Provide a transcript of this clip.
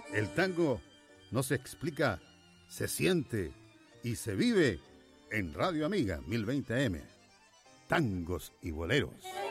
El tango no se explica, se siente y se vive en Radio Amiga 1020 AM. Tangos y boleros.